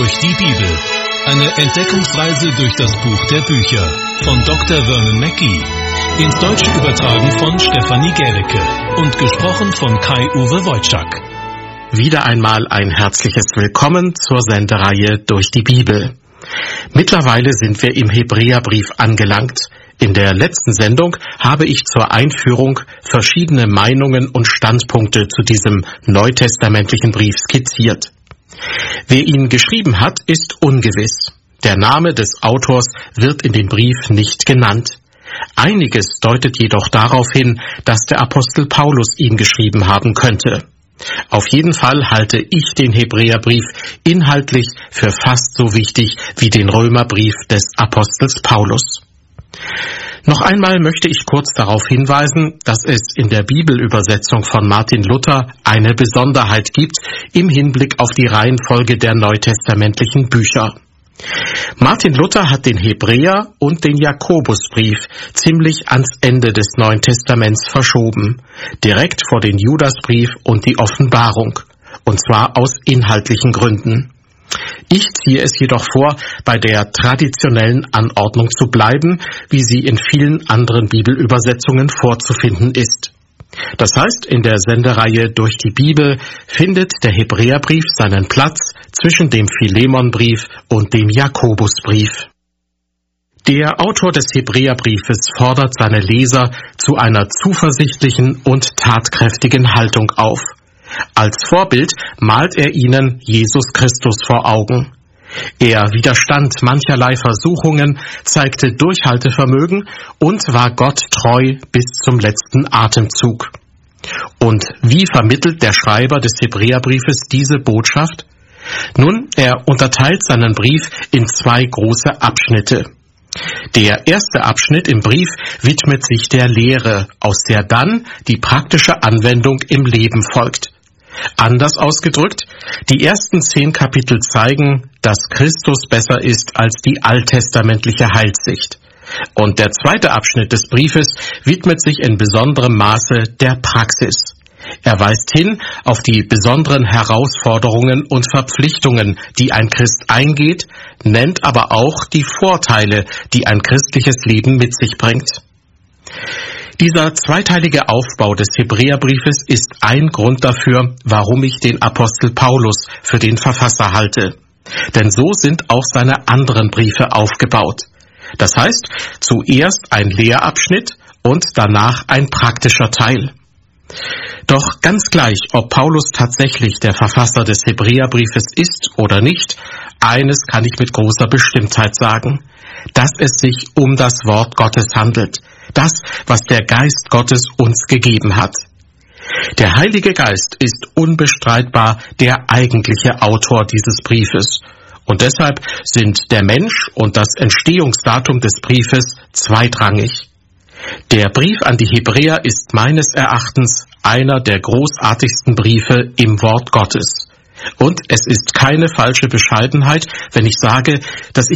durch die Bibel. Eine Entdeckungsreise durch das Buch der Bücher von Dr. Vernon Mackey. Ins Deutsche übertragen von Stefanie Gädecke und gesprochen von Kai-Uwe Wojczak. Wieder einmal ein herzliches Willkommen zur Sendereihe durch die Bibel. Mittlerweile sind wir im Hebräerbrief angelangt. In der letzten Sendung habe ich zur Einführung verschiedene Meinungen und Standpunkte zu diesem neutestamentlichen Brief skizziert. Wer ihn geschrieben hat, ist ungewiss. Der Name des Autors wird in dem Brief nicht genannt. Einiges deutet jedoch darauf hin, dass der Apostel Paulus ihn geschrieben haben könnte. Auf jeden Fall halte ich den Hebräerbrief inhaltlich für fast so wichtig wie den Römerbrief des Apostels Paulus. Noch einmal möchte ich kurz darauf hinweisen, dass es in der Bibelübersetzung von Martin Luther eine Besonderheit gibt im Hinblick auf die Reihenfolge der neutestamentlichen Bücher. Martin Luther hat den Hebräer- und den Jakobusbrief ziemlich ans Ende des Neuen Testaments verschoben, direkt vor den Judasbrief und die Offenbarung, und zwar aus inhaltlichen Gründen. Ich ziehe es jedoch vor, bei der traditionellen Anordnung zu bleiben, wie sie in vielen anderen Bibelübersetzungen vorzufinden ist. Das heißt, in der Sendereihe durch die Bibel findet der Hebräerbrief seinen Platz zwischen dem Philemonbrief und dem Jakobusbrief. Der Autor des Hebräerbriefes fordert seine Leser zu einer zuversichtlichen und tatkräftigen Haltung auf. Als Vorbild malt er ihnen Jesus Christus vor Augen. Er widerstand mancherlei Versuchungen, zeigte Durchhaltevermögen und war Gott treu bis zum letzten Atemzug. Und wie vermittelt der Schreiber des Hebräerbriefes diese Botschaft? Nun, er unterteilt seinen Brief in zwei große Abschnitte. Der erste Abschnitt im Brief widmet sich der Lehre, aus der dann die praktische Anwendung im Leben folgt. Anders ausgedrückt, die ersten 10 Kapitel zeigen, dass Christus besser ist als die alttestamentliche Heilssicht. Und der zweite Abschnitt des Briefes widmet sich in besonderem Maße der Praxis. Er weist hin auf die besonderen Herausforderungen und Verpflichtungen, die ein Christ eingeht, nennt aber auch die Vorteile, die ein christliches Leben mit sich bringt. Dieser zweiteilige Aufbau des Hebräerbriefes ist ein Grund dafür, warum ich den Apostel Paulus für den Verfasser halte. Denn so sind auch seine anderen Briefe aufgebaut. Das heißt, zuerst ein Lehrabschnitt und danach ein praktischer Teil. Doch ganz gleich, ob Paulus tatsächlich der Verfasser des Hebräerbriefes ist oder nicht, eines kann ich mit großer Bestimmtheit sagen, dass es sich um das Wort Gottes handelt. Das, was der Geist Gottes uns gegeben hat. Der Heilige Geist ist unbestreitbar der eigentliche Autor dieses Briefes. Und deshalb sind der Mensch und das Entstehungsdatum des Briefes zweitrangig. Der Brief an die Hebräer ist meines Erachtens einer der großartigsten Briefe im Wort Gottes. Und es ist keine falsche Bescheidenheit, wenn ich sage, dass